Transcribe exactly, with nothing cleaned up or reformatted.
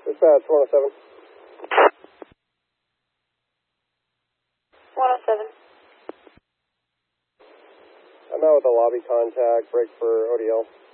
Dispatch one oh seven. one oh seven. I'm out with a lobby contact, break for O D L.